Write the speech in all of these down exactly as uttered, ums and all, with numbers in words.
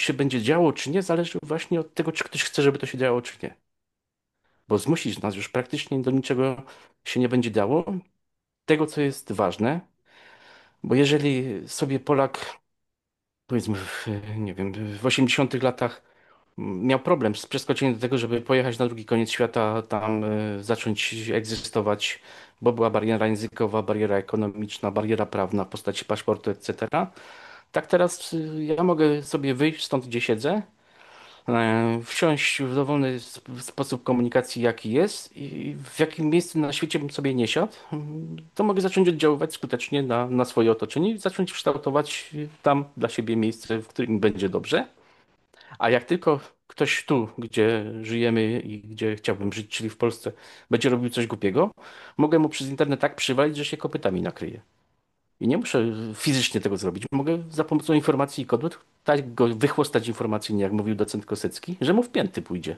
się będzie działo, czy nie, zależy właśnie od tego, czy ktoś chce, żeby to się działo, czy nie. Bo zmusić nas już praktycznie do niczego się nie będzie dało. Tego, co jest ważne, bo jeżeli sobie Polak, powiedzmy, w, nie wiem, w osiemdziesiątych latach miał problem z przeskoczeniem do tego, żeby pojechać na drugi koniec świata, tam y, zacząć egzystować, bo była bariera językowa, bariera ekonomiczna, bariera prawna w postaci paszportu, et cetera. Tak teraz y, ja mogę sobie wyjść stąd, gdzie siedzę, e, wsiąść w dowolny sp- sposób komunikacji, jaki jest i w jakim miejscu na świecie bym sobie nie siadł, mm, to mogę zacząć oddziaływać skutecznie na, na swoje otoczenie i zacząć kształtować y, tam dla siebie miejsce, w którym będzie dobrze. A jak tylko ktoś tu, gdzie żyjemy i gdzie chciałbym żyć, czyli w Polsce, będzie robił coś głupiego, mogę mu przez internet tak przywalić, że się kopytami nakryje. I nie muszę fizycznie tego zrobić. Mogę za pomocą informacji i kodu tak go wychłostać informacyjnie, jak mówił docent Kosecki, że mu w pięty pójdzie.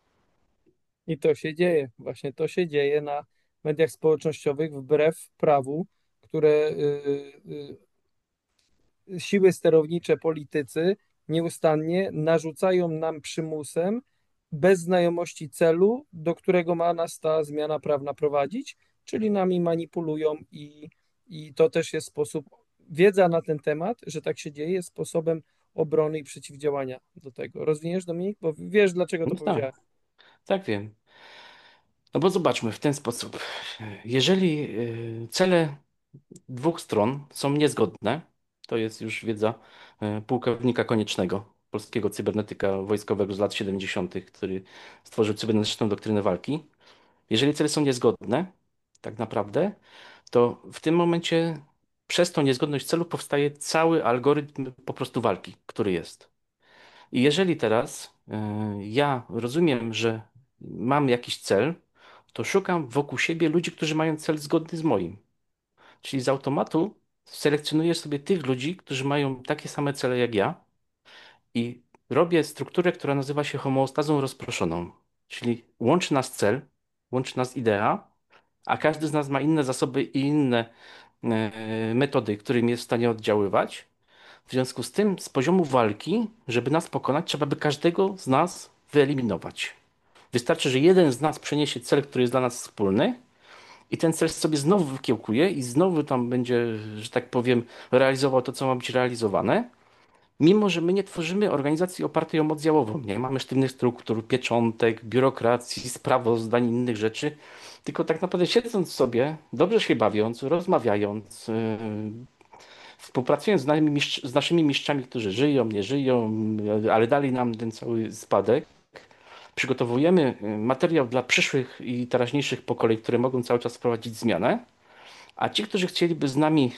I to się dzieje, właśnie to się dzieje na mediach społecznościowych wbrew prawu, które y, y, siły sterownicze, politycy nieustannie narzucają nam przymusem, bez znajomości celu, do którego ma nas ta zmiana prawna prowadzić, czyli nami manipulują i, i to też jest sposób, wiedza na ten temat, że tak się dzieje, jest sposobem obrony i przeciwdziałania do tego. Rozwiniesz, Dominik? Bo wiesz, dlaczego No to tak, powiedziałem. tak wiem. No bo zobaczmy w ten sposób. Jeżeli y, cele dwóch stron są niezgodne, to jest już wiedza y, pułkownika Koniecznego, polskiego cybernetyka wojskowego z lat siedemdziesiątych, który stworzył cybernetyczną doktrynę walki. Jeżeli cele są niezgodne, tak naprawdę, to w tym momencie przez tą niezgodność celu powstaje cały algorytm po prostu walki, który jest. I jeżeli teraz e, ja rozumiem, że mam jakiś cel, to szukam wokół siebie ludzi, którzy mają cel zgodny z moim. Czyli z automatu selekcjonuję sobie tych ludzi, którzy mają takie same cele jak ja i robię strukturę, która nazywa się homeostazą rozproszoną. Czyli łączy nas cel, łączy nas idea, a każdy z nas ma inne zasoby i inne e, metody, którymi jest w stanie oddziaływać. W związku z tym, z poziomu walki, żeby nas pokonać, trzeba by każdego z nas wyeliminować. Wystarczy, że jeden z nas przeniesie cel, który jest dla nas wspólny, i ten cel sobie znowu wykiełkuje i znowu tam będzie, że tak powiem, realizował to, co ma być realizowane. Mimo, że my nie tworzymy organizacji opartej o moc zjałową, nie mamy sztywnych struktur, pieczątek, biurokracji, sprawozdań, innych rzeczy, tylko tak naprawdę siedząc sobie, dobrze się bawiąc, rozmawiając, yy, współpracując z, nami, mistrz, z naszymi mistrzami, którzy żyją, nie żyją, yy, ale dali nam ten cały spadek, przygotowujemy yy, materiał dla przyszłych i teraźniejszych pokoleń, które mogą cały czas wprowadzić zmianę, a ci, którzy chcieliby z nami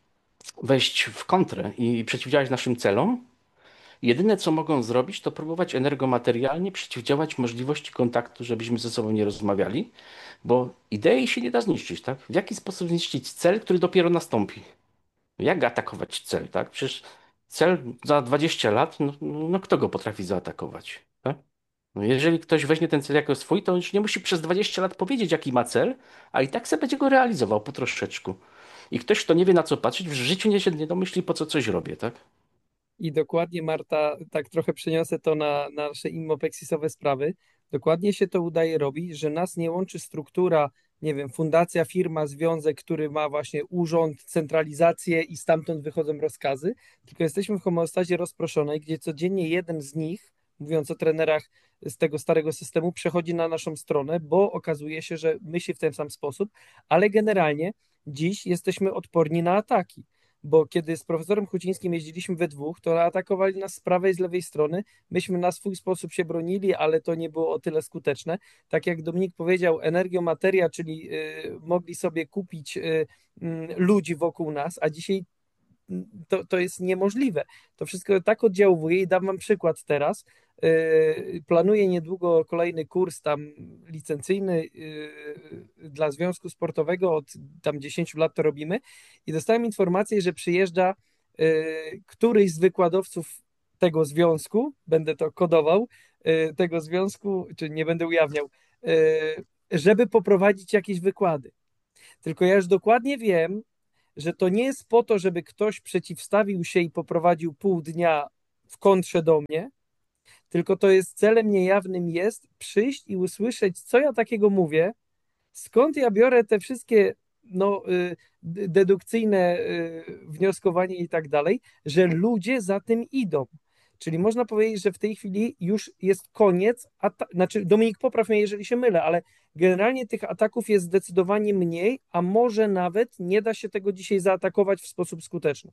wejść w kontrę i przeciwdziałać naszym celom, jedyne, co mogą zrobić, to próbować energomaterialnie przeciwdziałać możliwości kontaktu, żebyśmy ze sobą nie rozmawiali, bo idei się nie da zniszczyć, tak? W jaki sposób zniszczyć cel, który dopiero nastąpi? Jak atakować cel, tak? Przecież cel za dwadzieścia lat, no, no no kto go potrafi zaatakować, tak? No jeżeli ktoś weźmie ten cel jako swój, to już nie musi przez dwadzieścia lat powiedzieć, jaki ma cel, a i tak sobie będzie go realizował po troszeczku. I ktoś, kto nie wie na co patrzeć, w życiu nie się nie domyśli, po co coś robię, tak? I dokładnie, Marta, tak trochę przeniosę to na, na nasze immopexisowe sprawy. Dokładnie się to udaje robić, że nas nie łączy struktura, nie wiem, fundacja, firma, związek, który ma właśnie urząd, centralizację i stamtąd wychodzą rozkazy, tylko jesteśmy w homeostazie rozproszonej, gdzie codziennie jeden z nich, mówiąc o trenerach z tego starego systemu, przechodzi na naszą stronę, bo okazuje się, że myśli w ten sam sposób, ale generalnie dziś jesteśmy odporni na ataki, bo kiedy z profesorem Chucińskim jeździliśmy we dwóch, to atakowali nas z prawej i z lewej strony. Myśmy na swój sposób się bronili, ale to nie było o tyle skuteczne. Tak jak Dominik powiedział, energiomateria, czyli y, mogli sobie kupić y, y, ludzi wokół nas, a dzisiaj to, to jest niemożliwe. To wszystko tak oddziałuje i dam wam przykład teraz. Yy, Planuję niedługo kolejny kurs tam licencyjny yy, dla Związku Sportowego, od tam dziesięciu lat to robimy i dostałem informację, że przyjeżdża yy, któryś z wykładowców tego związku, będę to kodował, yy, tego związku, czy nie będę ujawniał, yy, żeby poprowadzić jakieś wykłady. Tylko ja już dokładnie wiem, że to nie jest po to, żeby ktoś przeciwstawił się i poprowadził pół dnia w kontrze do mnie, tylko to jest celem niejawnym jest przyjść i usłyszeć, co ja takiego mówię, skąd ja biorę te wszystkie no, y, d- dedukcyjne y, wnioskowanie i tak dalej, że ludzie za tym idą. Czyli można powiedzieć, że w tej chwili już jest koniec, ata- znaczy Dominik, popraw mnie, jeżeli się mylę, ale generalnie tych ataków jest zdecydowanie mniej, a może nawet nie da się tego dzisiaj zaatakować w sposób skuteczny.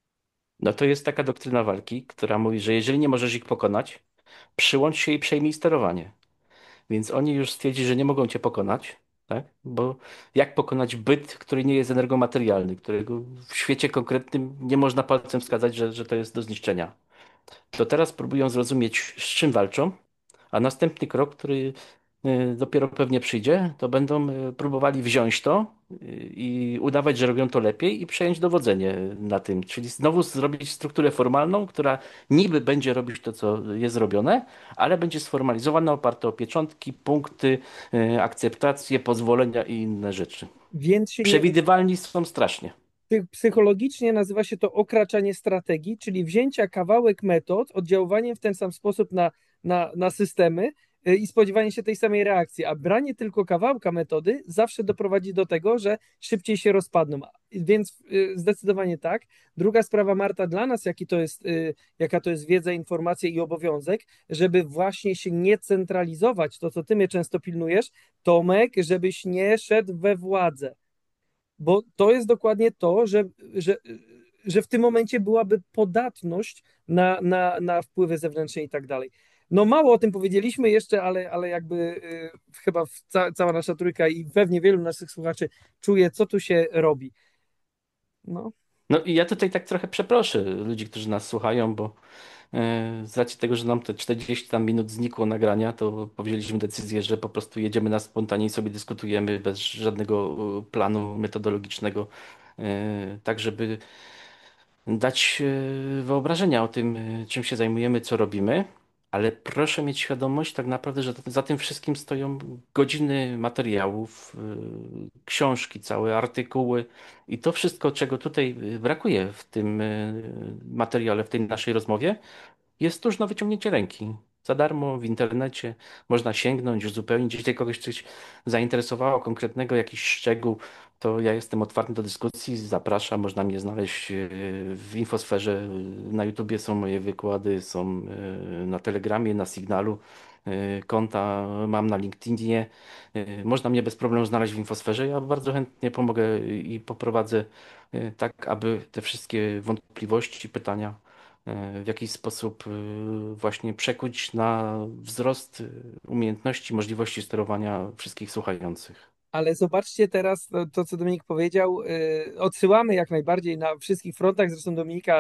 No to jest taka doktryna walki, która mówi, że jeżeli nie możesz ich pokonać, przyłącz się i przejmij sterowanie. Więc oni już stwierdzili, że nie mogą cię pokonać, tak? Bo jak pokonać byt, który nie jest energomaterialny, którego w świecie konkretnym nie można palcem wskazać, że, że to jest do zniszczenia. To teraz próbują zrozumieć, z czym walczą, a następny krok, który y, dopiero pewnie przyjdzie, to będą y, próbowali wziąć to y, i udawać, że robią to lepiej i przejąć dowodzenie na tym. Czyli znowu zrobić strukturę formalną, która niby będzie robić to, co jest robione, ale będzie sformalizowana, oparta o pieczątki, punkty, y, akceptacje, pozwolenia i inne rzeczy. Więc się nie uda. Przewidywalni są strasznie. Psy- Psychologicznie nazywa się to okraczanie strategii, czyli wzięcia kawałek metod, oddziaływanie w ten sam sposób na, na, na systemy y, i spodziewanie się tej samej reakcji, a branie tylko kawałka metody zawsze doprowadzi do tego, że szybciej się rozpadną. Więc y, zdecydowanie tak. Druga sprawa, Marta, dla nas, jaki to jest, y, jaka to jest wiedza, informacja i obowiązek, żeby właśnie się nie centralizować, to co ty mnie często pilnujesz, Tomek, żebyś nie szedł we władzę. Bo to jest dokładnie to, że, że, że w tym momencie byłaby podatność na, na, na wpływy zewnętrzne i tak dalej. No mało o tym powiedzieliśmy jeszcze, ale, ale jakby y, chyba ca, cała nasza trójka i pewnie wielu naszych słuchaczy czuje, co tu się robi. No, No i ja tutaj tak trochę przeproszę ludzi, którzy nas słuchają, bo e, z racji tego, że nam te czterdzieści tam minut znikło nagrania, to powzięliśmy decyzję, że po prostu jedziemy na spontanie i sobie dyskutujemy bez żadnego e, planu metodologicznego, e, tak żeby dać e, wyobrażenia o tym, e, czym się zajmujemy, co robimy. Ale proszę mieć świadomość tak naprawdę, że za tym wszystkim stoją godziny materiałów, e, książki, całe artykuły i to wszystko, czego tutaj e, brakuje w tym e, materiale, w tej naszej rozmowie, jest tuż na wyciągnięcie ręki. Za darmo w internecie można sięgnąć, uzupełnić. Jeśli kogoś coś zainteresowało, konkretnego jakiś szczegół, to ja jestem otwarty do dyskusji, zapraszam. Można mnie znaleźć e, w infosferze. Na YouTubie są moje wykłady, są e, na Telegramie, na Signalu. E, Konta mam na LinkedInie. E, Można mnie bez problemu znaleźć w infosferze. Ja bardzo chętnie pomogę i poprowadzę e, tak, aby te wszystkie wątpliwości, pytania e, w jakiś sposób e, właśnie przekuć na wzrost e, umiejętności, możliwości sterowania wszystkich słuchających. ale zobaczcie teraz to, to co Dominik powiedział. Y, odsyłamy jak najbardziej na wszystkich frontach. Zresztą Dominika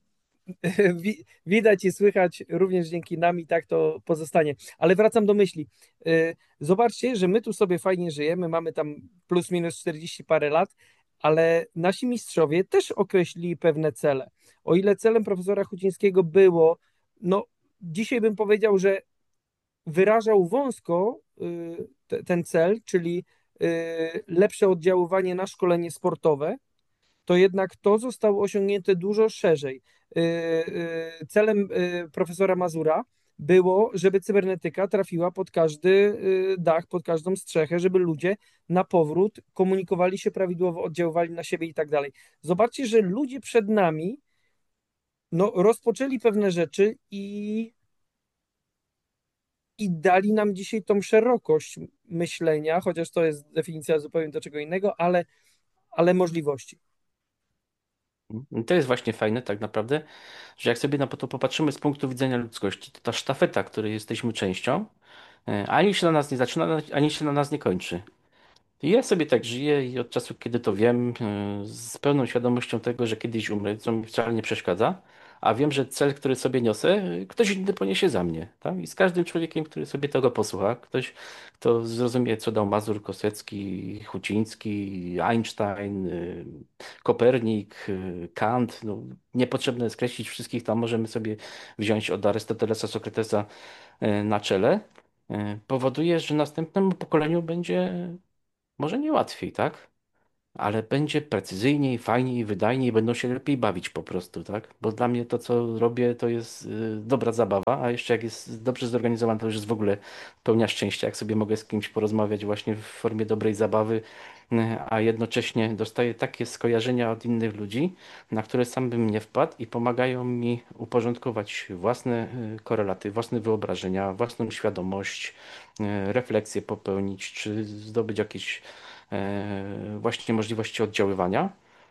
wi- widać i słychać również dzięki nam i tak to pozostanie. Ale wracam do myśli. Y, Zobaczcie, że my tu sobie fajnie żyjemy, mamy tam plus minus czterdzieści parę lat, ale nasi mistrzowie też określili pewne cele. O ile celem profesora Chucińskiego było, no dzisiaj bym powiedział, że wyrażał wąsko y, te- ten cel, czyli y, lepsze oddziaływanie na szkolenie sportowe, to jednak to zostało osiągnięte dużo szerzej. Y, y, Celem y, profesora Mazura było, żeby cybernetyka trafiła pod każdy y, dach, pod każdą strzechę, żeby ludzie na powrót komunikowali się prawidłowo, oddziaływali na siebie i tak dalej. Zobaczcie, że ludzie przed nami no, rozpoczęli pewne rzeczy i, i dali nam dzisiaj tą szerokość myślenia, chociaż to jest definicja zupełnie do czego innego, ale, ale możliwości. I to jest właśnie fajne tak naprawdę, że jak sobie na to popatrzymy z punktu widzenia ludzkości, to ta sztafeta, której jesteśmy częścią, e, ani się na nas nie zaczyna, ani się na nas nie kończy. I ja sobie tak żyję i od czasu, kiedy to wiem, e, z pełną świadomością tego, że kiedyś umrę, co mi wcale nie przeszkadza, a wiem, że cel, który sobie niosę, e, ktoś inny poniesie za mnie, tak? I z każdym człowiekiem, który sobie tego posłucha, ktoś, kto zrozumie, co dał Mazur, Kosecki, Huciński, Einstein, e, Kopernik, e, Kant, no, niepotrzebne jest kreślić wszystkich, tam możemy sobie wziąć od Arystotelesa, Sokratesa e, na czele, e, powoduje, że następnemu pokoleniu będzie może nie łatwiej, tak? ale będzie precyzyjniej, fajniej, wydajniej, będą się lepiej bawić po prostu, tak? Bo dla mnie to, co robię, to jest y, dobra zabawa, a jeszcze jak jest dobrze zorganizowane, to już jest w ogóle pełnia szczęścia, jak sobie mogę z kimś porozmawiać właśnie w formie dobrej zabawy, y, a jednocześnie dostaję takie skojarzenia od innych ludzi, na które sam bym nie wpadł i pomagają mi uporządkować własne y, korelaty, własne wyobrażenia, własną świadomość, y, refleksję popełnić, czy zdobyć jakieś e, właśnie możliwości oddziaływania,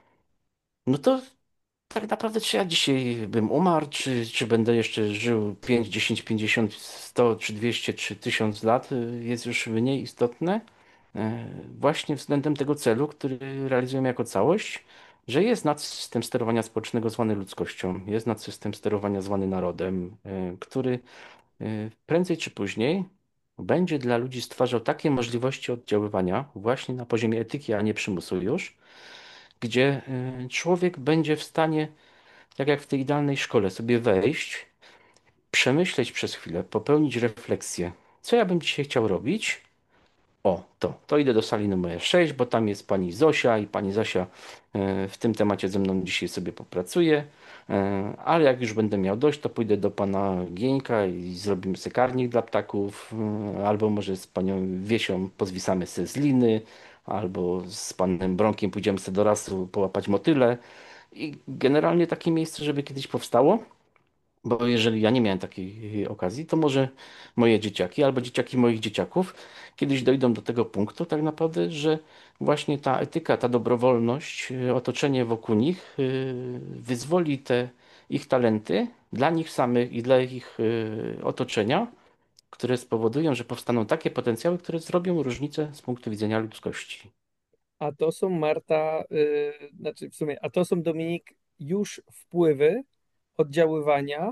no to tak naprawdę czy ja dzisiaj bym umarł, czy, czy będę jeszcze żył pięć, dziesięć, pięćdziesiąt, sto, czy dwieście, czy tysiąc lat, y, jest już mniej istotne. E, Właśnie względem tego celu, który realizujemy jako całość, że jest nadsystem sterowania społecznego zwany ludzkością, jest nadsystem sterowania zwany narodem, e, który e, prędzej czy później będzie dla ludzi stwarzał takie możliwości oddziaływania właśnie na poziomie etyki, a nie przymusu już, gdzie e, człowiek będzie w stanie, tak jak w tej idealnej szkole, sobie wejść, przemyśleć przez chwilę, popełnić refleksję, co ja bym dzisiaj chciał robić. O, to, to idę do sali numer sześć, bo tam jest pani Zosia i pani Zosia e, w tym temacie ze mną dzisiaj sobie popracuje. E, Ale jak już będę miał dość, to pójdę do pana Gieńka i zrobimy sobie karnik dla ptaków, e, albo może z panią Wiesią pozwisamy sobie z liny, albo z panem Bronkiem pójdziemy sobie do lasu połapać motyle. I generalnie takie miejsce, żeby kiedyś powstało. Bo jeżeli ja nie miałem takiej okazji, to może moje dzieciaki albo dzieciaki moich dzieciaków kiedyś dojdą do tego punktu, tak naprawdę, że właśnie ta etyka, ta dobrowolność, y, otoczenie wokół nich y, wyzwoli te ich talenty dla nich samych i dla ich y, otoczenia, które spowodują, że powstaną takie potencjały, które zrobią różnicę z punktu widzenia ludzkości. A to są, Marta, y, znaczy w sumie, a to są, Dominik, już wpływy oddziaływania,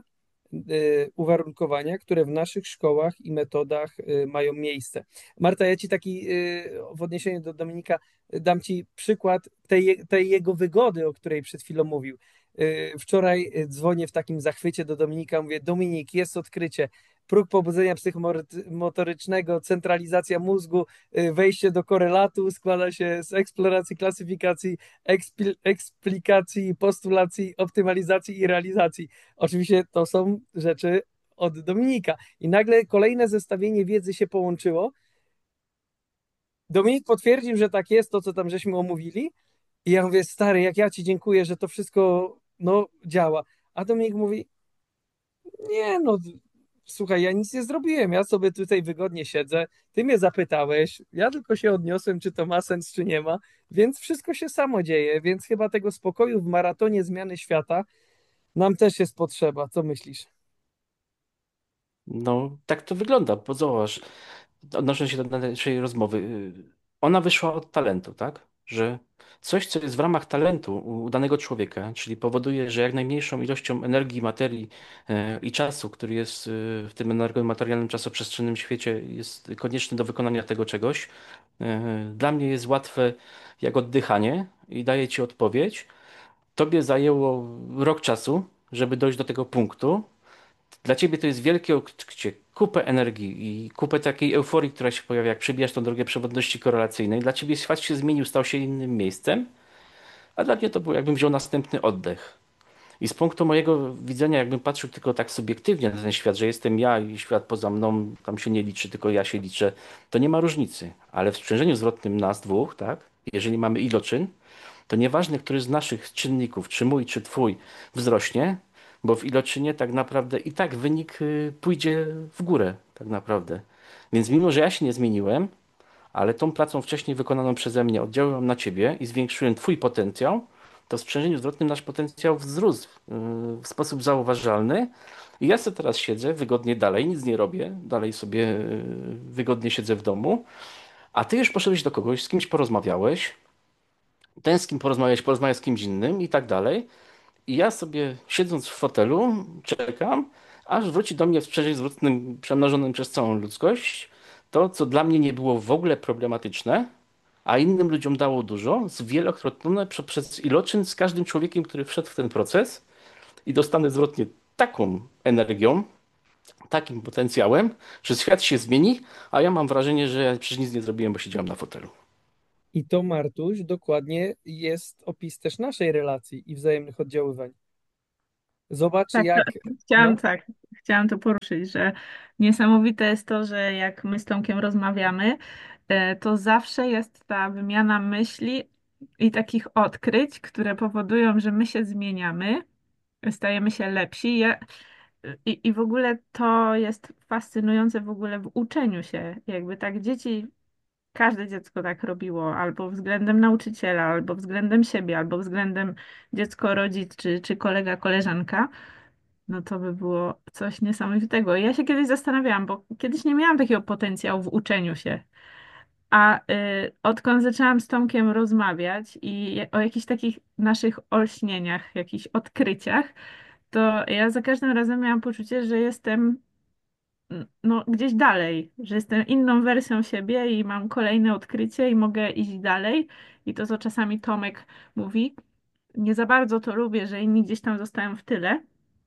y, uwarunkowania, które w naszych szkołach i metodach y, mają miejsce. Marta, ja ci taki y, w odniesieniu do Dominika y, dam ci przykład tej, je- tej jego wygody, o której przed chwilą mówił. Y, Wczoraj y, dzwonię w takim zachwycie do Dominika, mówię: Dominik, jest odkrycie. Próg pobudzenia psychomotorycznego, centralizacja mózgu, y, wejście do korelatu składa się z eksploracji, klasyfikacji, ekspli- eksplikacji, postulacji, optymalizacji i realizacji. Oczywiście to są rzeczy od Dominika. I nagle kolejne zestawienie wiedzy się połączyło. Dominik potwierdził, że tak jest, to co tam żeśmy omówili. I ja mówię: stary, jak ja ci dziękuję, że to wszystko no działa. A Dominik mówi: nie no, słuchaj, ja nic nie zrobiłem, ja sobie tutaj wygodnie siedzę, ty mnie zapytałeś, ja tylko się odniosłem, czy to ma sens, czy nie ma, więc wszystko się samo dzieje, więc chyba tego spokoju w maratonie zmiany świata nam też jest potrzeba. Co myślisz? No, tak to wygląda, bo zobacz, odnosząc się do naszej rozmowy, y, ona wyszła od talentu, tak? Że coś, co jest w ramach talentu u danego człowieka, czyli powoduje, że jak najmniejszą ilością energii, materii e, i czasu, który jest y, w tym energomaterialnym, czasoprzestrzennym świecie, jest konieczny do wykonania tego czegoś, e, dla mnie jest łatwe jak oddychanie i daję ci odpowiedź. Tobie zajęło rok czasu, żeby dojść do tego punktu. Dla ciebie to jest wielkie odkrycie, kupę energii i kupę takiej euforii, która się pojawia, jak przebijasz tą drogę przewodności korelacyjnej. Dla ciebie świat się zmienił, stał się innym miejscem, a dla mnie to było, jakbym wziął następny oddech. I z punktu mojego widzenia, jakbym patrzył tylko tak subiektywnie na ten świat, że jestem ja i świat poza mną, tam się nie liczy, tylko ja się liczę, to nie ma różnicy. Ale w sprzężeniu zwrotnym nas dwóch, tak, jeżeli mamy iloczyn, to nieważne, który z naszych czynników, czy mój, czy twój, wzrośnie, bo w iloczynie tak naprawdę i tak wynik y, pójdzie w górę, tak naprawdę. Więc mimo, że ja się nie zmieniłem, ale tą pracą wcześniej wykonaną przeze mnie oddziaływał na ciebie i zwiększyłem twój potencjał, to w sprzężeniu zwrotnym nasz potencjał wzrósł y, w sposób zauważalny. I ja sobie teraz siedzę wygodnie dalej, nic nie robię, dalej sobie y, wygodnie siedzę w domu, a ty już poszedłeś do kogoś, z kimś porozmawiałeś, ten z kim porozmawiać, porozmawiać z kimś innym i tak dalej. I ja sobie siedząc w fotelu czekam, aż wróci do mnie w sprzężeniu zwrotnym przemnożonym przez całą ludzkość to, co dla mnie nie było w ogóle problematyczne, a innym ludziom dało dużo, zwielokrotnione prze- przez iloczyn z każdym człowiekiem, który wszedł w ten proces i dostanę zwrotnie taką energią, takim potencjałem, że świat się zmieni, a ja mam wrażenie, że ja przecież nic nie zrobiłem, bo siedziałem na fotelu. I to, Martuś, dokładnie jest opis też naszej relacji i wzajemnych oddziaływań. Zobacz, Tak, to, jak. chciałam No, tak, chciałam to poruszyć, że niesamowite jest to, że jak my z Tomkiem rozmawiamy, e, to zawsze jest ta wymiana myśli i takich odkryć, które powodują, że my się zmieniamy, stajemy się lepsi. Ja, i, I w ogóle to jest fascynujące w ogóle w uczeniu się. Jakby tak dzieci, każde dziecko tak robiło, albo względem nauczyciela, albo względem siebie, albo względem dziecko, rodzic, czy, czy kolega, koleżanka. No to by było coś niesamowitego. Ja się kiedyś zastanawiałam, bo kiedyś nie miałam takiego potencjału w uczeniu się. A y, odkąd zaczęłam z Tomkiem rozmawiać i o jakichś takich naszych olśnieniach, jakichś odkryciach, to ja za każdym razem miałam poczucie, że jestem n- no, gdzieś dalej, że jestem inną wersją siebie i mam kolejne odkrycie i mogę iść dalej. I to, co czasami Tomek mówi, nie za bardzo to lubię, że inni gdzieś tam zostają w tyle.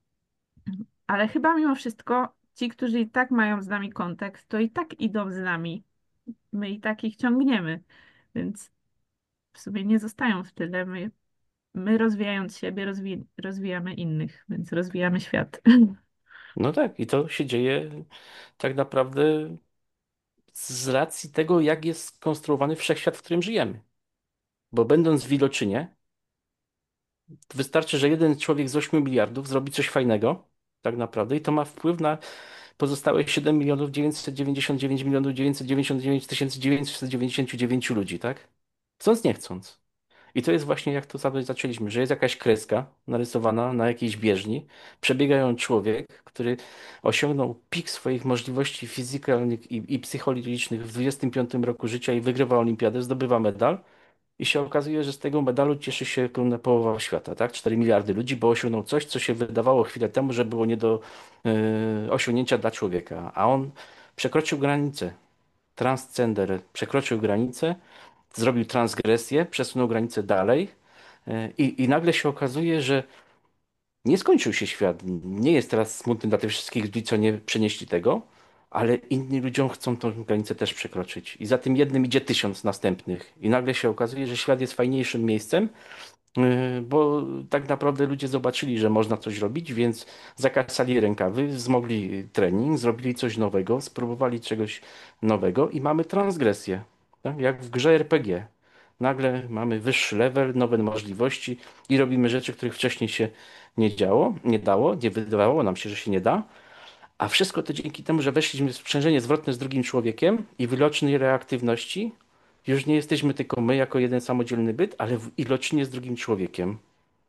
Ale chyba mimo wszystko ci, którzy i tak mają z nami kontakt, to i tak idą z nami. My i tak ich ciągniemy, więc w sumie nie zostają w tyle. My, my rozwijając siebie, rozwi rozwijamy innych, więc rozwijamy świat. No tak, i to się dzieje tak naprawdę z racji tego, jak jest skonstruowany wszechświat, w którym żyjemy. Bo będąc w Iloczynie, wystarczy, że jeden człowiek z ośmiu miliardów zrobi coś fajnego, tak naprawdę, i to ma wpływ na pozostałe siedem milionów dziewięćset dziewięćdziesiąt dziewięć milionów dziewięćset dziewięćdziesiąt dziewięć tysięcy dziewięćset dziewięćdziesiąt dziewięć ludzi, tak? Chcąc, nie chcąc. I to jest właśnie jak to sobie zaczęliśmy, że jest jakaś kreska narysowana na jakiejś bieżni, przebiega ją człowiek, który osiągnął pik swoich możliwości fizykalnych i, i psychologicznych w dwudziestym piątym roku życia i wygrywa olimpiadę, zdobywa medal. I się okazuje, że z tego medalu cieszy się królna połowa świata, tak? cztery miliardy ludzi, bo osiągnął coś, co się wydawało chwilę temu, że było nie do e, osiągnięcia dla człowieka. A on przekroczył granicę. Transcender przekroczył granicę, zrobił transgresję, przesunął granicę dalej e, i, i nagle się okazuje, że nie skończył się świat. Nie jest teraz smutny dla tych wszystkich ludzi, co nie przenieśli tego, ale inni ludziom chcą tą granicę też przekroczyć. I za tym jednym idzie tysiąc następnych. I nagle się okazuje, że świat jest fajniejszym miejscem, yy, bo tak naprawdę ludzie zobaczyli, że można coś robić, więc zakasali rękawy, wzmogli trening, zrobili coś nowego, spróbowali czegoś nowego i mamy transgresję. Tak? Jak w grze er pe gie. Nagle mamy wyższy level, nowe możliwości i robimy rzeczy, których wcześniej się nie działo, nie dało, nie wydawało nam się, że się nie da. A wszystko to dzięki temu, że weszliśmy w sprzężenie zwrotne z drugim człowiekiem i wylocznej reaktywności. Już nie jesteśmy tylko my jako jeden samodzielny byt, ale w ilocznie z drugim człowiekiem.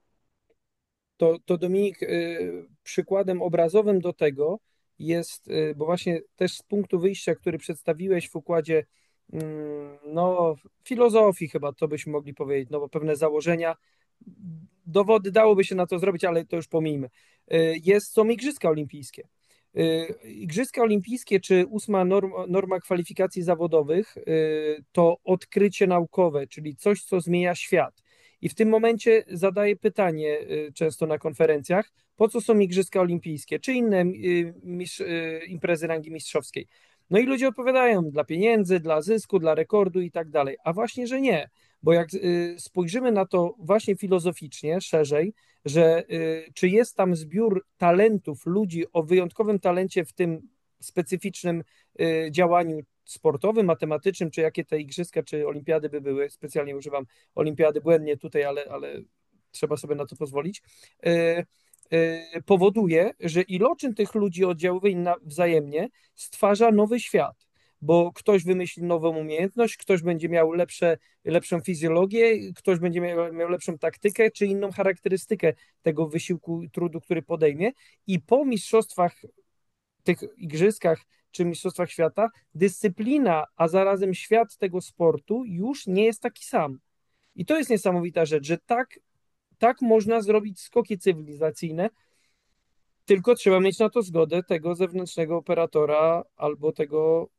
to, to Dominik, y, przykładem obrazowym do tego jest, y, bo właśnie też z punktu wyjścia, który przedstawiłeś w układzie, mm, no, filozofii chyba, to byśmy mogli powiedzieć, no bo pewne założenia, dowody dałoby się na to zrobić, ale to już pomijmy. Y, Jest, są Igrzyska Olimpijskie. Y, Igrzyska Olimpijskie, czy ósma norma, norma kwalifikacji zawodowych, y, to odkrycie naukowe, czyli coś, co zmienia świat. I w tym momencie zadaję pytanie y, często na konferencjach, po co są Igrzyska Olimpijskie, czy inne y, mistrz, y, imprezy rangi mistrzowskiej. No i ludzie odpowiadają dla pieniędzy, dla zysku, dla rekordu i tak dalej. A właśnie, że nie. Bo jak y, spojrzymy na to właśnie filozoficznie, szerzej, że y, czy jest tam zbiór talentów ludzi o wyjątkowym talencie w tym specyficznym y, działaniu sportowym, matematycznym, czy jakie te igrzyska, czy olimpiady by były, specjalnie używam olimpiady błędnie tutaj, ale, ale trzeba sobie na to pozwolić, y, y, powoduje, że iloczyn tych ludzi oddziałuje na wzajemnie, stwarza nowy świat, bo ktoś wymyśli nową umiejętność, ktoś będzie miał lepsze, lepszą fizjologię, ktoś będzie miał, miał lepszą taktykę, czy inną charakterystykę tego wysiłku i trudu, który podejmie i po mistrzostwach, tych igrzyskach czy mistrzostwach świata, dyscyplina, a zarazem świat tego sportu już nie jest taki sam. I to jest niesamowita rzecz, że tak, tak można zrobić skoki cywilizacyjne, tylko trzeba mieć na to zgodę tego zewnętrznego operatora albo tego,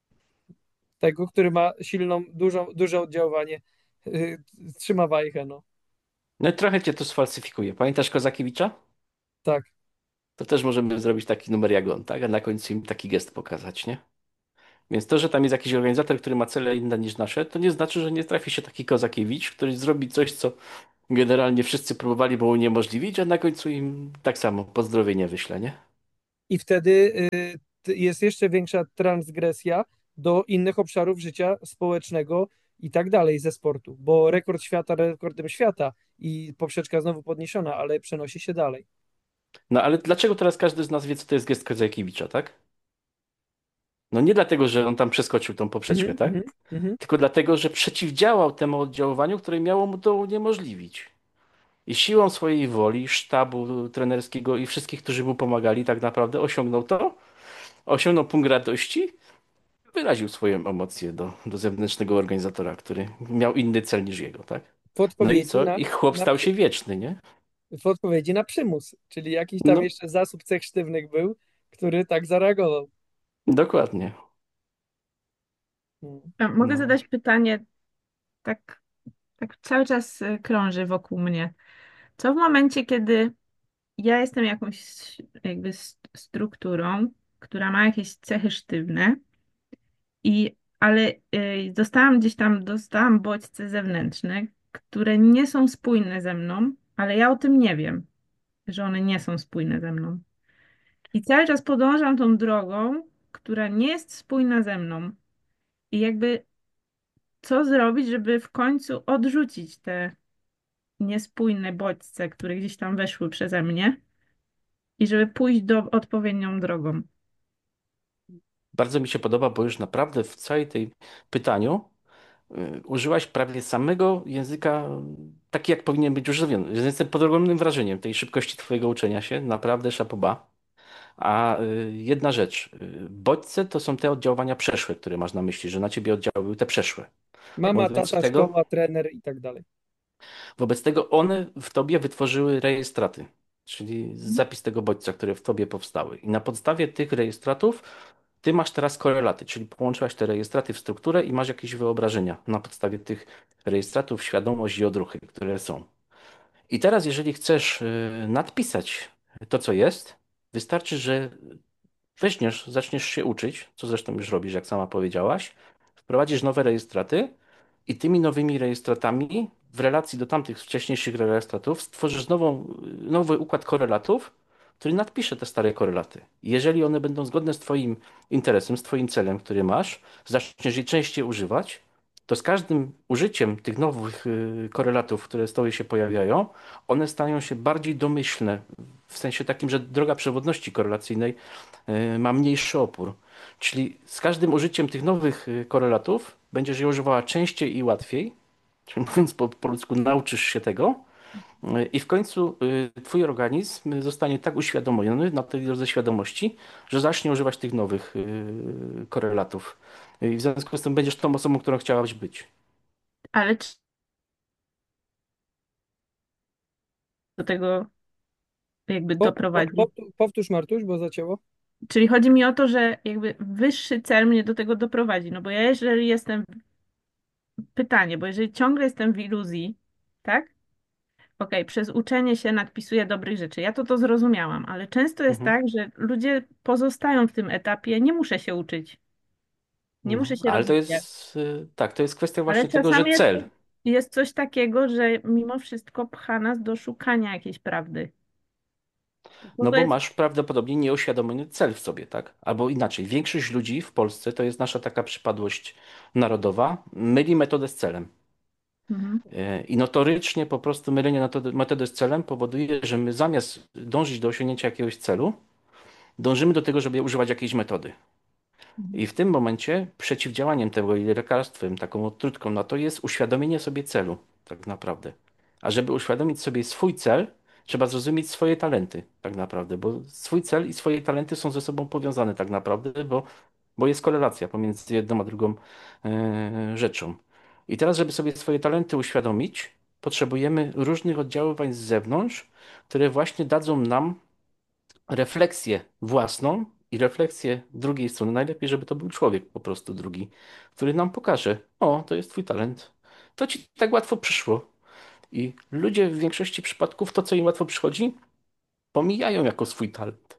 tego który ma silną, dużą, duże oddziaływanie, yy, trzyma wajchę, no. No i trochę cię to sfalsyfikuje. Pamiętasz Kozakiewicza? Tak. To też możemy zrobić taki numer jak on, tak? A na końcu im taki gest pokazać, nie? Więc to, że tam jest jakiś organizator, który ma cele inne niż nasze, to nie znaczy, że nie trafi się taki Kozakiewicz, który zrobi coś, co generalnie wszyscy próbowali mu uniemożliwić, a na końcu im tak samo pozdrowienie wyśle, nie? I wtedy y, t- jest jeszcze większa transgresja do innych obszarów życia społecznego i tak dalej ze sportu, bo rekord świata rekordem świata i poprzeczka znowu podniesiona, ale przenosi się dalej. No ale dlaczego teraz każdy z nas wie, co to jest gest Kozakiewicza, tak? No nie dlatego, że on tam przeskoczył tą poprzeczkę, Mhm, tak? mhm, mhm. Tylko dlatego, że przeciwdziałał temu oddziaływaniu, które miało mu to uniemożliwić. I siłą swojej woli, sztabu trenerskiego i wszystkich, którzy mu pomagali, tak naprawdę osiągnął to, osiągnął punkt radości, wyraził swoje emocje do, do zewnętrznego organizatora, który miał inny cel niż jego, tak? W No i odpowiedzi co? na, Ich chłop na, stał przy- się wieczny, nie? w odpowiedzi na przymus, czyli jakiś tam No, jeszcze zasób cech sztywnych był, który tak zareagował. dokładnie. Mhm. A mogę No. zadać pytanie, tak, tak cały czas y, krąży wokół mnie. Co w momencie, kiedy ja jestem jakąś jakby st- strukturą, która ma jakieś cechy sztywne, i, ale y, dostałam gdzieś tam, dostałam bodźce zewnętrzne, które nie są spójne ze mną, ale ja o tym nie wiem, że one nie są spójne ze mną. I cały czas podążam tą drogą, która nie jest spójna ze mną. I jakby co zrobić, żeby w końcu odrzucić te niespójne bodźce, które gdzieś tam weszły przeze mnie i żeby pójść do odpowiednią drogą. Bardzo mi się podoba, bo już naprawdę w całej tej pytaniu y, użyłaś prawie samego języka, taki jak powinien być używiony. Jestem pod ogromnym wrażeniem tej szybkości twojego uczenia się. Naprawdę szapoba. A y, jedna rzecz. y, Bodźce to są te oddziaływania przeszłe, które masz na myśli, że na ciebie oddziaływały te przeszłe. Mama, Wobec tata, tego, szkoła, trener i tak dalej. wobec tego one w tobie wytworzyły rejestraty, czyli zapis tego bodźca, które w tobie powstały. I na podstawie tych rejestratów ty masz teraz korelaty, czyli połączyłaś te rejestraty w strukturę i masz jakieś wyobrażenia na podstawie tych rejestratów, świadomość i odruchy, które są. I teraz, jeżeli chcesz y, nadpisać to, co jest, wystarczy, że weźmiesz, zaczniesz się uczyć, co zresztą już robisz, jak sama powiedziałaś, wprowadzisz nowe rejestraty i tymi nowymi rejestratami w relacji do tamtych wcześniejszych rejestratów stworzysz nową, nowy układ korelatów, który nadpisze te stare korelaty. Jeżeli one będą zgodne z Twoim interesem, z Twoim celem, który masz, zaczniesz je częściej używać, to z każdym użyciem tych nowych y, korelatów, które z Tobой się pojawiają, one stają się bardziej domyślne, w sensie takim, że droga przewodności korelacyjnej y, ma mniejszy opór. Czyli z każdym użyciem tych nowych y, korelatów będziesz je używała częściej i łatwiej. Czyli mówiąc po, po ludzku, nauczysz się tego y, i w końcu y, twój organizm zostanie tak uświadomiony na tej drodze świadomości, że zacznie używać tych nowych y, korelatów. I w związku z tym będziesz tą osobą, którą chciałabyś być. Ale czy do tego jakby Po, po, doprowadzi? powtórz, powtórz, Martuś, bo zacięło. Czyli chodzi mi o to, że jakby wyższy cel mnie do tego doprowadzi. No bo ja jeżeli jestem, pytanie, bo jeżeli ciągle jestem w iluzji, tak? Okej, przez uczenie się nadpisuję dobrych rzeczy. Ja to to zrozumiałam, ale często jest Mhm. tak, że ludzie pozostają w tym etapie, nie muszę się uczyć, nie muszę No, się ale to rozwijać. jest, y, tak, to jest kwestia Ale właśnie tego, że czasami jest, cel. jest coś takiego, że mimo wszystko pcha nas do szukania jakiejś prawdy. No No to bo jest. masz prawdopodobnie nieuświadomiony cel w sobie, tak? Albo inaczej, większość ludzi w Polsce, to jest nasza taka przypadłość narodowa, myli metodę z celem. Mhm. E, I notorycznie po prostu mylenie metody, metody z celem powoduje, że my zamiast dążyć do osiągnięcia jakiegoś celu, dążymy do tego, żeby używać jakiejś metody. Mhm. I w tym momencie przeciwdziałaniem tego i lekarstwem, taką odtrutką na to jest uświadomienie sobie celu, tak naprawdę. A żeby uświadomić sobie swój cel, trzeba zrozumieć swoje talenty, tak naprawdę, bo swój cel i swoje talenty są ze sobą powiązane, tak naprawdę, bo, bo jest korelacja pomiędzy jedną a drugą e, rzeczą. I teraz, żeby sobie swoje talenty uświadomić, potrzebujemy różnych oddziaływań z zewnątrz, które właśnie dadzą nam refleksję własną i refleksję drugiej strony. Najlepiej, żeby to był człowiek po prostu drugi, który nam pokaże: o, to jest twój talent. To ci tak łatwo przyszło. I ludzie w większości przypadków to, co im łatwo przychodzi, pomijają jako swój talent.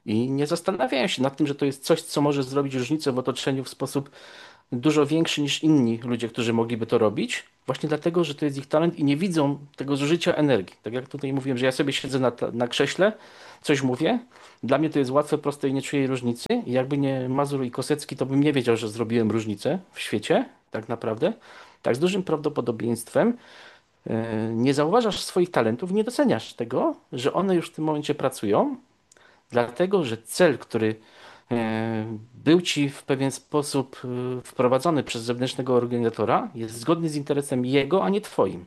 I nie zastanawiają się nad tym, że to jest coś, co może zrobić różnicę w otoczeniu w sposób dużo większy niż inni ludzie, którzy mogliby to robić, właśnie dlatego, że to jest ich talent i nie widzą tego zużycia energii. Tak jak tutaj mówiłem, że ja sobie siedzę na, na krześle, coś mówię, dla mnie to jest łatwe, proste i nie czuję różnicy. I jakby nie Mazur i Kosecki, to bym nie wiedział, że zrobiłem różnicę w świecie, tak naprawdę. Tak z dużym prawdopodobieństwem e, nie zauważasz swoich talentów, nie doceniasz tego, że one już w tym momencie pracują, dlatego że cel, który e, był ci w pewien sposób e, wprowadzony przez zewnętrznego organizatora, jest zgodny z interesem jego, a nie twoim.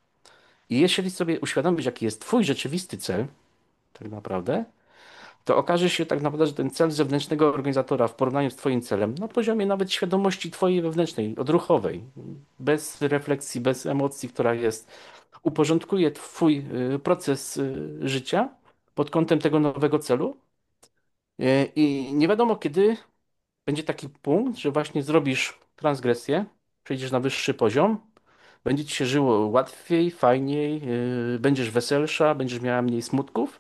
I jeśli sobie uświadomisz, jaki jest twój rzeczywisty cel, tak naprawdę, to okaże się tak naprawdę, że ten cel zewnętrznego organizatora w porównaniu z twoim celem, na poziomie nawet świadomości twojej wewnętrznej, odruchowej, bez refleksji, bez emocji, która jest, uporządkuje twój e, proces e, życia pod kątem tego nowego celu. E, I nie wiadomo kiedy będzie taki punkt, że właśnie zrobisz transgresję, przejdziesz na wyższy poziom, będzie ci się żyło łatwiej, fajniej, yy, będziesz weselsza, będziesz miała mniej smutków,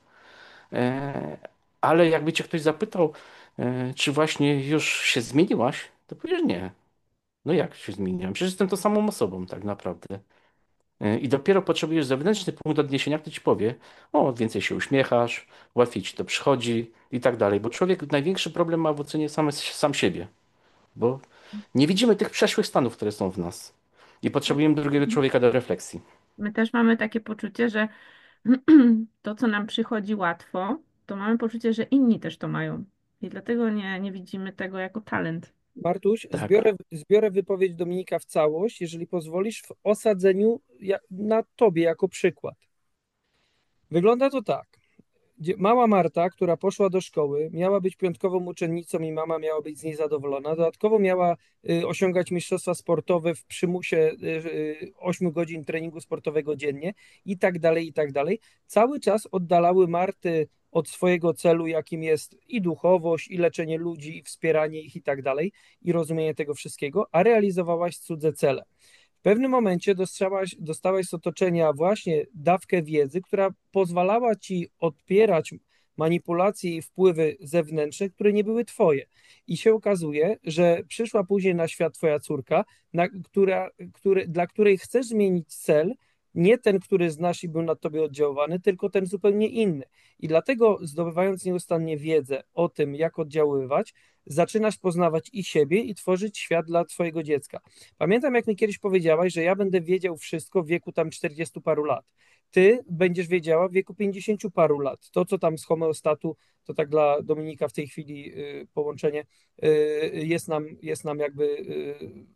e, ale jakby cię ktoś zapytał, e, czy właśnie już się zmieniłaś, to powiesz nie. No jak się zmieniłam? Przecież jestem tą samą osobą tak naprawdę. E, I dopiero potrzebujesz zewnętrzny punkt odniesienia, kto ci powie, o, więcej się uśmiechasz, łatwiej ci to przychodzi i tak dalej. Bo człowiek największy problem ma w ocenie sam, sam siebie. Bo nie widzimy tych przeszłych stanów, które są w nas. I potrzebujemy drugiego człowieka do refleksji. My też mamy takie poczucie, że to, co nam przychodzi łatwo, to mamy poczucie, że inni też to mają. I dlatego nie, nie widzimy tego jako talent. Martuś, Tak. zbiorę, zbiorę wypowiedź Dominika w całość, jeżeli pozwolisz, w osadzeniu ja- na tobie jako przykład. Wygląda to tak. Dzie- Mała Marta, która poszła do szkoły, miała być piątkową uczennicą i mama miała być z niej zadowolona. Dodatkowo miała y, osiągać mistrzostwa sportowe w przymusie y, y, ośmiu godzin treningu sportowego dziennie i tak dalej, i tak dalej. Cały czas oddalały Marty od swojego celu, jakim jest i duchowość, i leczenie ludzi, i wspieranie ich i tak dalej, i rozumienie tego wszystkiego, a realizowałaś cudze cele. W pewnym momencie dostałaś, dostałaś z otoczenia właśnie dawkę wiedzy, która pozwalała ci odpierać manipulacje i wpływy zewnętrzne, które nie były twoje. I się okazuje, że przyszła później na świat twoja córka, na, która, który, dla której chcesz zmienić cel, nie ten, który znasz i był na tobie oddziaływany, tylko ten zupełnie inny. I dlatego zdobywając nieustannie wiedzę o tym, jak oddziaływać, zaczynasz poznawać i siebie, i tworzyć świat dla twojego dziecka. Pamiętam, jak mi kiedyś powiedziałaś, że ja będę wiedział wszystko w wieku tam czterdziestu paru lat. Ty będziesz wiedziała w wieku pięćdziesięciu paru lat. To, co tam z homeostatu, to tak dla Dominika w tej chwili y, połączenie y, jest nam, jest nam jakby y,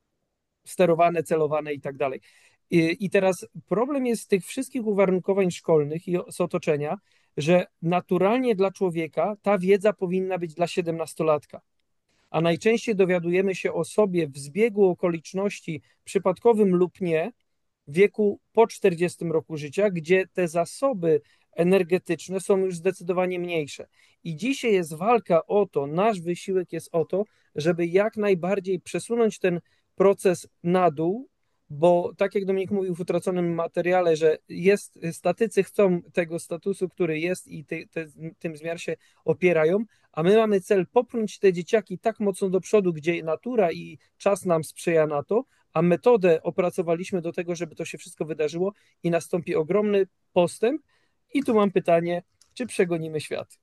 sterowane, celowane i tak dalej. I, I teraz problem jest z tych wszystkich uwarunkowań szkolnych i z otoczenia, że naturalnie dla człowieka ta wiedza powinna być dla siedemnastolatka, a najczęściej dowiadujemy się o sobie w zbiegu okoliczności, przypadkowym lub nie, w wieku po czterdziestym roku życia, gdzie te zasoby energetyczne są już zdecydowanie mniejsze. I dzisiaj jest walka o to, nasz wysiłek jest o to, żeby jak najbardziej przesunąć ten proces na dół, bo tak jak Dominik mówił w utraconym materiale, że jest, statycy chcą tego statusu, który jest i ty, ty, tym zmiar się opierają, a my mamy cel popchnąć te dzieciaki tak mocno do przodu, gdzie natura i czas nam sprzyja na to, a metodę opracowaliśmy do tego, żeby to się wszystko wydarzyło i nastąpi ogromny postęp. I tu mam pytanie, czy przegonimy świat?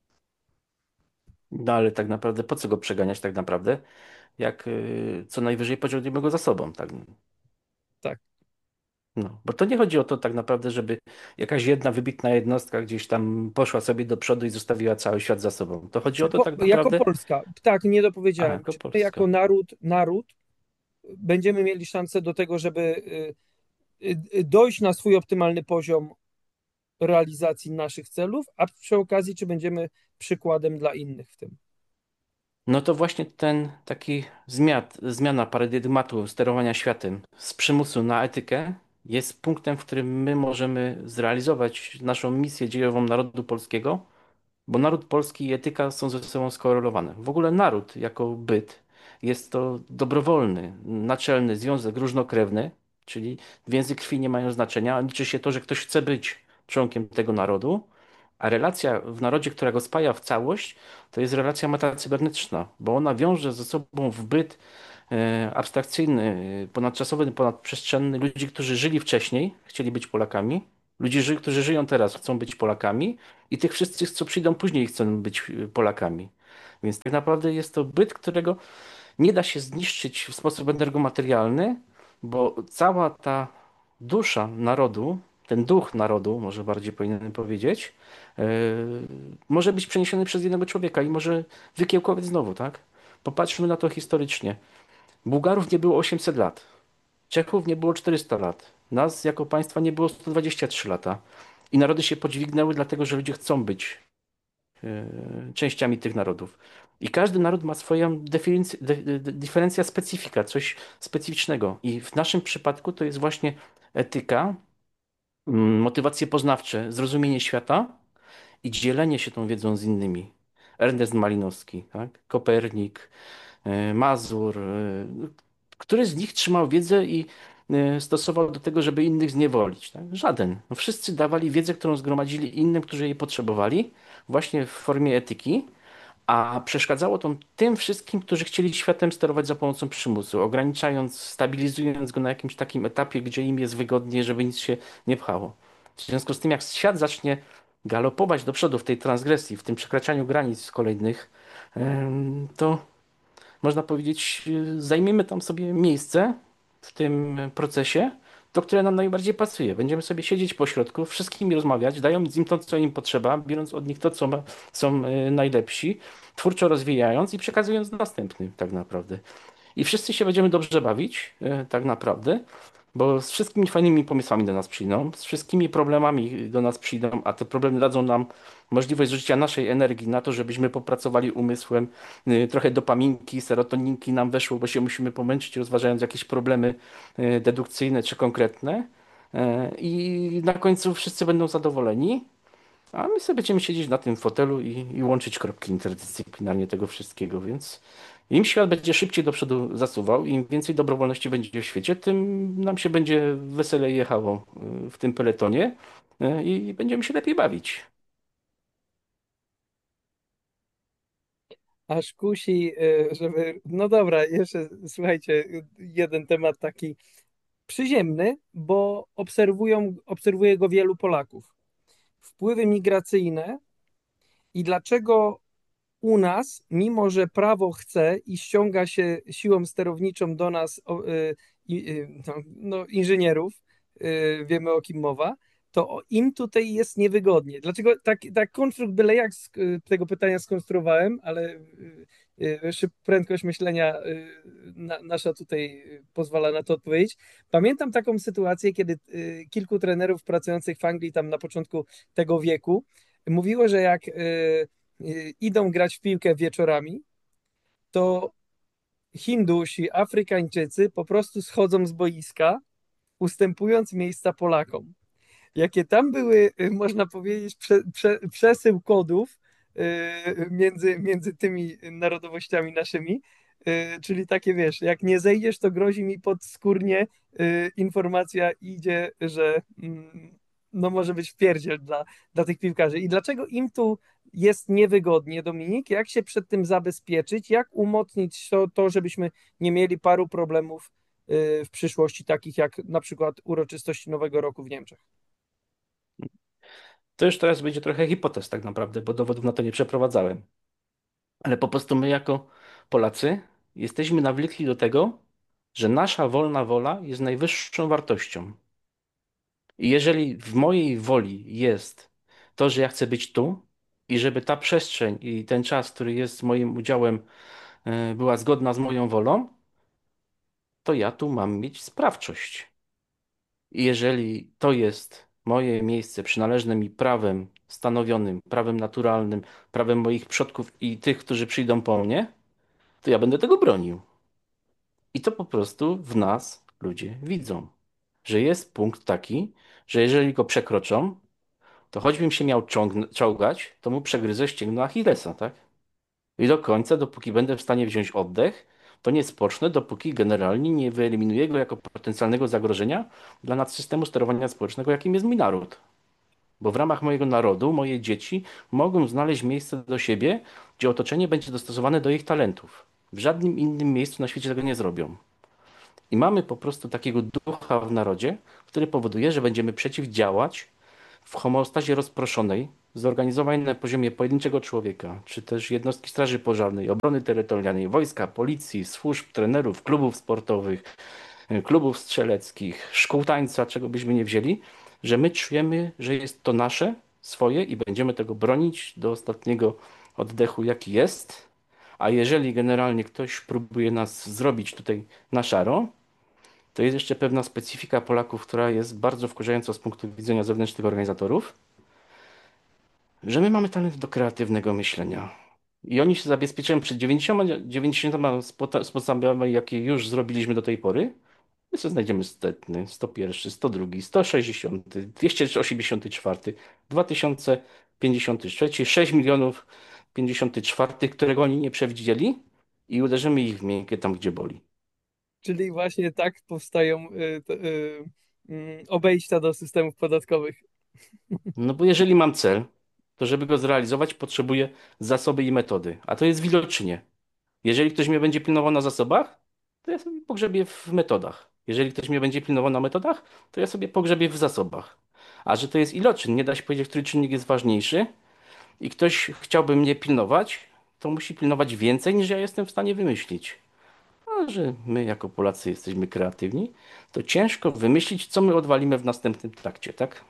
No ale tak naprawdę po co go przeganiać tak naprawdę, jak y, co najwyżej pociągniemy go za sobą, tak? Tak. No, bo to nie chodzi o to tak naprawdę, żeby jakaś jedna wybitna jednostka gdzieś tam poszła sobie do przodu i zostawiła cały świat za sobą. To chodzi o to Jako, tak jako naprawdę, Polska, tak, nie a dopowiedziałem. jako Czy my jako Polska. naród, naród będziemy mieli szansę do tego, żeby y, y, y, dojść na swój optymalny poziom realizacji naszych celów, a przy okazji, czy będziemy przykładem dla innych w tym? No to właśnie ten taki zmiat, zmiana paradygmatu sterowania światem z przymusu na etykę jest punktem, w którym my możemy zrealizować naszą misję dziejową narodu polskiego, bo naród polski i etyka są ze sobą skorelowane. W ogóle naród jako byt jest to dobrowolny, naczelny związek różnokrewny, czyli więzy krwi nie mają znaczenia, a liczy się to, że ktoś chce być członkiem tego narodu, A relacja w narodzie, która go spaja w całość, to jest relacja metacybernetyczna, bo ona wiąże ze sobą w byt e, abstrakcyjny, e, ponadczasowy, ponadprzestrzenny ludzi, którzy żyli wcześniej, chcieli być Polakami, ludzi, ży- którzy żyją teraz, chcą być Polakami i tych wszystkich, co przyjdą później, chcą być e, Polakami. Więc tak naprawdę jest to byt, którego nie da się zniszczyć w sposób energomaterialny, bo cała ta dusza narodu, ten duch narodu, może bardziej powinienem powiedzieć, yy, może być przeniesiony przez jednego człowieka i może wykiełkować znowu, tak? Popatrzmy na to historycznie. Bułgarów nie było osiemset lat, Czechów nie było czterysta lat, nas jako państwa nie było sto dwadzieścia trzy lata. I narody się podźwignęły, dlatego że ludzie chcą być e, częściami tych narodów. I każdy naród ma swoją definicję, de, de, diferencja specyfika, coś specyficznego. I w naszym przypadku to jest właśnie etyka, mm, motywacje poznawcze, zrozumienie świata i dzielenie się tą wiedzą z innymi. Ernest Malinowski, tak? Kopernik, e, Mazur. e, Który z nich trzymał wiedzę i e, stosował do tego, żeby innych zniewolić? Tak? Żaden. No wszyscy dawali wiedzę, którą zgromadzili innym, którzy jej potrzebowali, właśnie w formie etyki, a przeszkadzało to tym wszystkim, którzy chcieli światem sterować za pomocą przymusu, ograniczając, stabilizując go na jakimś takim etapie, gdzie im jest wygodnie, żeby nic się nie pchało. W związku z tym, jak świat zacznie galopować do przodu w tej transgresji, w tym przekraczaniu granic kolejnych, em, to można powiedzieć, y, zajmiemy tam sobie miejsce w tym procesie, to, które nam najbardziej pasuje. Będziemy sobie siedzieć po środku, wszystkim rozmawiać, dając im to, co im potrzeba, biorąc od nich to, co ma, są y, najlepsi, twórczo rozwijając i przekazując następnym tak naprawdę. I wszyscy się będziemy dobrze bawić, y, tak naprawdę, bo z wszystkimi fajnymi pomysłami do nas przyjdą, z wszystkimi problemami do nas przyjdą, a te problemy dadzą nam możliwość zużycia naszej energii na to, żebyśmy popracowali umysłem, y, trochę dopaminki, serotoninki nam weszło, bo się musimy pomęczyć, rozważając jakieś problemy y, dedukcyjne czy konkretne. Y, I na końcu wszyscy będą zadowoleni, a my sobie będziemy siedzieć na tym fotelu i, i łączyć kropki interdyscyplinarnie tego wszystkiego, więc im świat będzie szybciej do przodu zasuwał, im więcej dobrowolności będzie w świecie, tym nam się będzie weselej jechało y, w tym peletonie y, i będziemy się lepiej bawić. Aż kusi, e, żeby. No dobra, jeszcze słuchajcie, jeden temat taki przyziemny, bo obserwują, obserwuje go wielu Polaków. Wpływy migracyjne i dlaczego u nas, mimo że prawo chce i ściąga się siłą sterowniczą do nas o, y, y, no, no, inżynierów, y, wiemy o kim mowa, to o- im tutaj jest niewygodnie. Dlaczego tak, tak konstrukt byle jak z y, tego pytania skonstruowałem, ale y, y, szyb, prędkość myślenia y, na, nasza tutaj y, pozwala na to odpowiedzieć. Pamiętam taką sytuację, kiedy y, kilku trenerów pracujących w Anglii tam na początku tego wieku mówiło, że jak y, y, idą grać w piłkę wieczorami, to Hindusi, Afrykańczycy po prostu schodzą z boiska, ustępując miejsca Polakom. Jakie tam były, y, można powiedzieć, prze, prze, przesył kodów y, między, między tymi narodowościami naszymi, y, czyli takie, wiesz, jak nie zejdziesz, to grozi mi podskórnie y, informacja idzie, że mm, no może być wpierdziel dla, dla tych piłkarzy. I dlaczego im tu jest niewygodnie, Dominik? Jak się przed tym zabezpieczyć? Jak umocnić to, to żebyśmy nie mieli paru problemów y, w przyszłości, takich jak na przykład uroczystości Nowego Roku w Niemczech? To już teraz będzie trochę hipotez tak naprawdę, bo dowodów na to nie przeprowadzałem. Ale po prostu my jako Polacy jesteśmy nawykli do tego, że nasza wolna wola jest najwyższą wartością. I jeżeli w mojej woli jest to, że ja chcę być tu i żeby ta przestrzeń i ten czas, który jest moim udziałem, e, była zgodna z moją wolą, to ja tu mam mieć sprawczość. I jeżeli to jest moje miejsce przynależne mi prawem stanowionym, prawem naturalnym, prawem moich przodków i tych, którzy przyjdą po mnie, to ja będę tego bronił. I to po prostu w nas ludzie widzą, że jest punkt taki, że jeżeli go przekroczą, to choćbym się miał ciągn- czołgać, to mu przegryzę ścięgno Achillesa, tak? I do końca, dopóki będę w stanie wziąć oddech, to nie spocznę, dopóki generalnie nie wyeliminuję go jako potencjalnego zagrożenia dla nadsystemu sterowania społecznego, jakim jest mój naród. bo w ramach mojego narodu moje dzieci mogą znaleźć miejsce do siebie, gdzie otoczenie będzie dostosowane do ich talentów. W żadnym innym miejscu na świecie tego nie zrobią. I mamy po prostu takiego ducha w narodzie, który powoduje, że będziemy przeciwdziałać w homeostazie rozproszonej, zorganizowanej na poziomie pojedynczego człowieka, czy też jednostki straży pożarnej, obrony terytorialnej, wojska, policji, służb, trenerów, klubów sportowych, y, klubów strzeleckich, szkół tańca, czego byśmy nie wzięli, że my czujemy, że jest to nasze, swoje i będziemy tego bronić do ostatniego oddechu, jaki jest. A jeżeli generalnie ktoś próbuje nas zrobić tutaj na szaro, to jest jeszcze pewna specyfika Polaków, która jest bardzo wkurzająca z punktu widzenia zewnętrznych organizatorów, że my mamy talent do kreatywnego myślenia. I oni się zabezpieczają przed dziewięćdziesięcioma, dziewięćdziesięcioma spota- sposobami, jakie już zrobiliśmy do tej pory. My sobie znajdziemy setny, sto pierwszy, sto drugi, sto sześćdziesiąty, dwieście osiemdziesiąty czwarty, dwa tysiące pięćdziesiąty trzeci, sześć milionów pięćdziesiąty czwarty, którego oni nie przewidzieli i uderzymy ich w miękkie tam, gdzie boli. Czyli właśnie tak powstają y, t- y, mm, obejścia do systemów podatkowych. No bo jeżeli mam cel, to żeby go zrealizować, potrzebuję zasoby i metody, a to jest widocznie. Jeżeli ktoś mnie będzie pilnował na zasobach, to ja sobie pogrzebię w metodach. Jeżeli ktoś mnie będzie pilnował na metodach, to ja sobie pogrzebię w zasobach. A że to jest iloczyn, nie da się powiedzieć, który czynnik jest ważniejszy i ktoś chciałby mnie pilnować, to musi pilnować więcej niż ja jestem w stanie wymyślić. A że my jako Polacy jesteśmy kreatywni, to ciężko wymyślić, co my odwalimy w następnym trakcie, tak?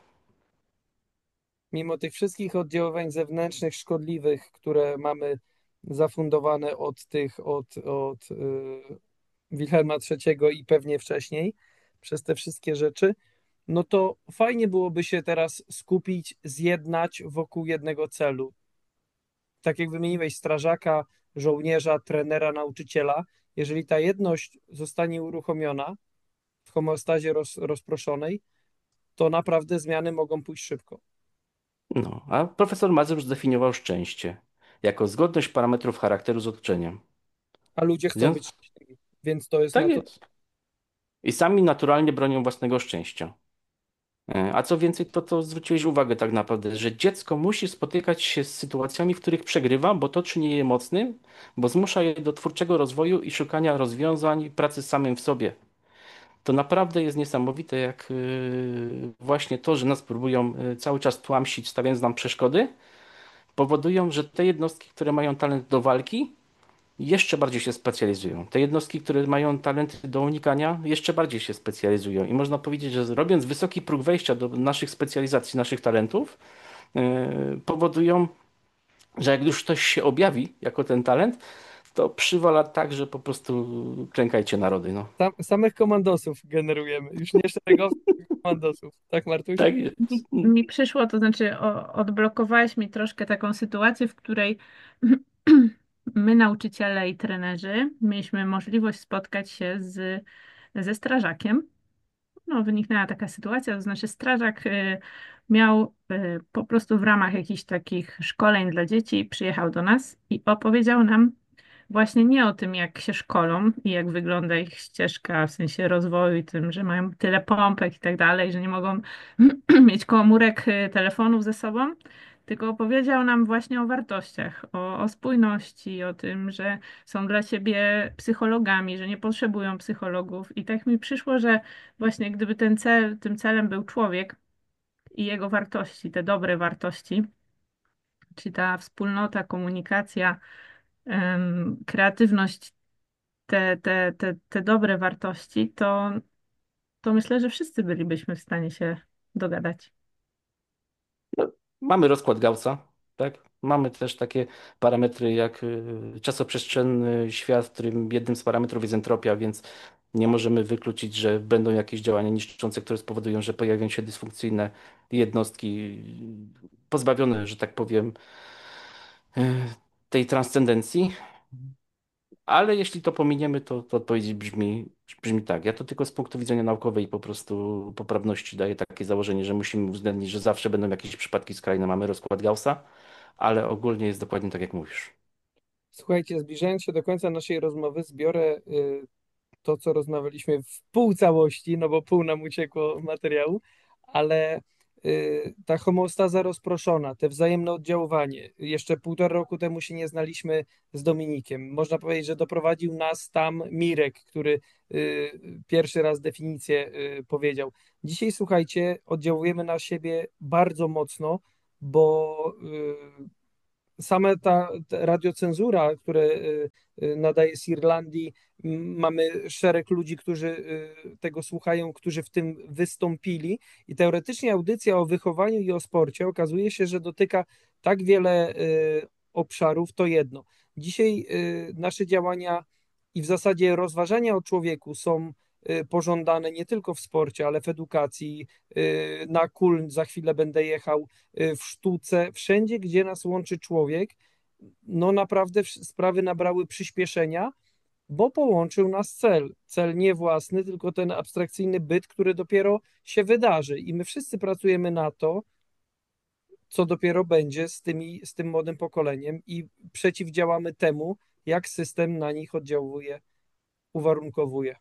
Mimo tych wszystkich oddziaływań zewnętrznych szkodliwych, które mamy zafundowane od tych, od, od y, Wilhelma trzeciego i pewnie wcześniej, przez te wszystkie rzeczy, no to fajnie byłoby się teraz skupić, zjednać wokół jednego celu. Tak jak wymieniłeś strażaka, żołnierza, trenera, nauczyciela, jeżeli ta jedność zostanie uruchomiona w homeostazie roz, rozproszonej, to naprawdę zmiany mogą pójść szybko. No, a profesor Mazur zdefiniował szczęście jako zgodność parametrów charakteru z otoczeniem. A ludzie W chcą być związku- szczęśliwi, więc to jest Tak naturalne. jest. I sami naturalnie bronią własnego szczęścia. E, A co więcej, to, to zwróciłeś uwagę tak naprawdę, że dziecko musi spotykać się z sytuacjami, w których przegrywa, bo to czyni je mocnym, bo zmusza je do twórczego rozwoju i szukania rozwiązań, pracy z samym w sobie. To naprawdę jest niesamowite, jak yy, właśnie to, że nas próbują yy, cały czas tłamsić, stawiając nam przeszkody, powodują, że te jednostki, które mają talent do walki, jeszcze bardziej się specjalizują. Te jednostki, które mają talenty do unikania, jeszcze bardziej się specjalizują. I można powiedzieć, że robiąc wysoki próg wejścia do naszych specjalizacji, naszych talentów, yy, powodują, że jak już ktoś się objawi jako ten talent, to przywala tak, że po prostu klękajcie narody. No. Sam, samych komandosów generujemy, już nie szeregowców, tylko komandosów. Tak, Martuś? Tak jest. Mi, mi przyszło, to znaczy o, odblokowałeś mi troszkę taką sytuację, w której my, nauczyciele i trenerzy, mieliśmy możliwość spotkać się z, ze strażakiem. No, wyniknęła taka sytuacja, to znaczy strażak y, miał y, po prostu w ramach jakichś takich szkoleń dla dzieci, przyjechał do nas i opowiedział nam właśnie nie o tym, jak się szkolą i jak wygląda ich ścieżka w sensie rozwoju i tym, że mają tyle pompek i tak dalej, że nie mogą mieć komórek y, telefonów ze sobą, tylko opowiedział nam właśnie o wartościach, o, o spójności, o tym, że są dla siebie psychologami, że nie potrzebują psychologów. I tak mi przyszło, że właśnie gdyby ten cel, tym celem był człowiek i jego wartości, te dobre wartości, czyli ta wspólnota, komunikacja, em, kreatywność, te, te, te, te dobre wartości, to, to myślę, że wszyscy bylibyśmy w stanie się dogadać. No, mamy rozkład Gaussa, tak? Mamy też takie parametry jak y, czasoprzestrzenny świat, w którym jednym z parametrów jest entropia, więc nie możemy wykluczyć, że będą jakieś działania niszczące, które spowodują, że pojawią się dysfunkcyjne jednostki y, pozbawione, że tak powiem, y, tej transcendencji. Ale jeśli to pominiemy, to, to odpowiedź brzmi, brzmi tak. Ja to tylko z punktu widzenia naukowej po prostu poprawności daję takie założenie, że musimy uwzględnić, że zawsze będą jakieś przypadki skrajne. Mamy rozkład Gaussa, ale ogólnie jest dokładnie tak, jak mówisz. Słuchajcie, zbliżając się do końca naszej rozmowy, zbiorę y, to, co rozmawialiśmy w pół całości, no bo pół nam uciekło materiału, ale y, ta homeostaza rozproszona, te wzajemne oddziaływanie. Jeszcze półtora roku temu się nie znaliśmy z Dominikiem. Można powiedzieć, że doprowadził nas tam Mirek, który y, pierwszy raz definicję y, powiedział. Dzisiaj, słuchajcie, oddziałujemy na siebie bardzo mocno, bo y, same ta, ta radiocenzura, które y, y, nadaje z Irlandii, m, mamy szereg ludzi, którzy y, tego słuchają, którzy w tym wystąpili i teoretycznie audycja o wychowaniu i o sporcie okazuje się, że dotyka tak wiele y, obszarów, to jedno. Dzisiaj y, nasze działania i w zasadzie rozważania o człowieku są y, pożądane nie tylko w sporcie, ale w edukacji, y, na Kuln za chwilę będę jechał, y, w sztuce, wszędzie, gdzie nas łączy człowiek, no naprawdę wsz- sprawy nabrały przyspieszenia, bo połączył nas cel. Cel nie własny, tylko ten abstrakcyjny byt, który dopiero się wydarzy. I my wszyscy pracujemy na to, co dopiero będzie z tymi, z tym młodym pokoleniem i przeciwdziałamy temu, jak system na nich oddziałuje, uwarunkowuje.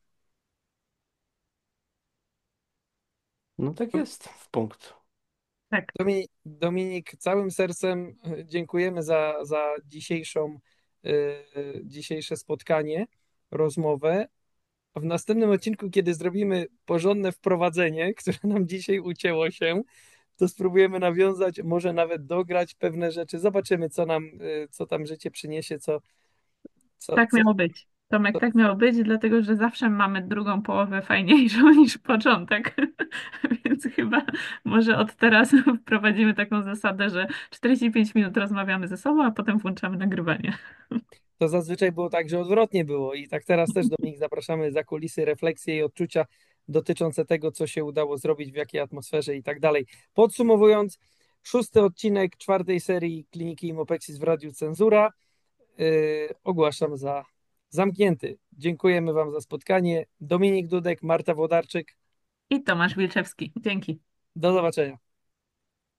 No tak jest, w punkt. Tak, Dominik, Dominik, całym sercem e, dziękujemy za, za dzisiejszą, e, dzisiejsze spotkanie, rozmowę. A w następnym odcinku, kiedy zrobimy porządne wprowadzenie, które nam dzisiaj ucięło się, to spróbujemy nawiązać, może nawet dograć pewne rzeczy. Zobaczymy, co nam, e, co tam życie przyniesie, co, co, tak co, miało być. Tomek, co, tak miało być, dlatego że zawsze mamy drugą połowę fajniejszą niż początek. Więc chyba może od teraz wprowadzimy taką zasadę, że czterdzieści pięć minut rozmawiamy ze sobą, a potem włączamy nagrywanie. to zazwyczaj było tak, że odwrotnie było. I tak teraz też, Dominik, zapraszamy za kulisy, refleksje i odczucia dotyczące tego, co się udało zrobić, w jakiej atmosferze i tak dalej. Podsumowując, szósty odcinek czwartej serii Kliniki Imopexis w Radiu Cenzura yy, ogłaszam za zamknięty. Dziękujemy Wam za spotkanie. Dominik Dudek, Marta Włodarczyk. I Tomasz Wilczewski. Dzięki. Do zobaczenia.